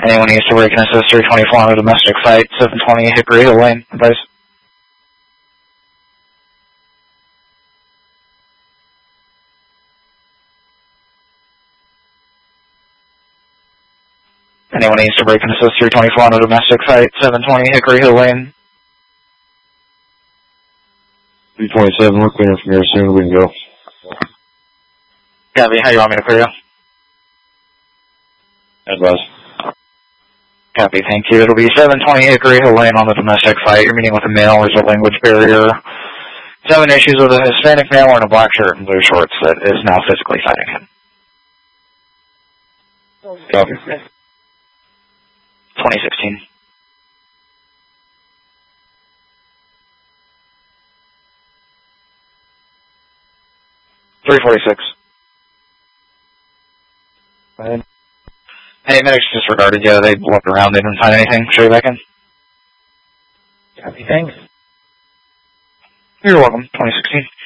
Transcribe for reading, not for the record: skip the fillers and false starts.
Anyone needs to break and assist 324 on a domestic site, 720 Hickory Hill Lane, advice. Anyone needs to break and assist 324 on a domestic site, 720 Hickory Hill Lane. 327, we're clearing from here soon, we can go. Copy, how do you want me to clear you? Advise. Copy, thank you. It'll be 720 Hickory Hill Lane on the domestic site. You're meeting with a male. There's a language barrier. 7 issues with a Hispanic male wearing a black shirt and blue shorts that is now physically fighting him. Copy. 2016. .346. Go ahead. Hey, medics disregarded you. They looked around. They didn't find anything. Show you back in. Copy, thanks. You're welcome. 2016.